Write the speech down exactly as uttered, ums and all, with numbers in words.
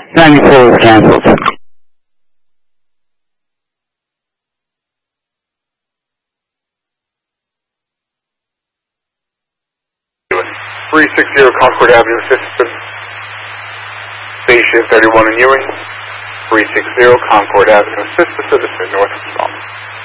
ninety-four was canceled. three sixty Concord Avenue, Assistant Station thirty-one in Ewing. three sixty Concord Avenue, Assistant Citizen, North of Salt.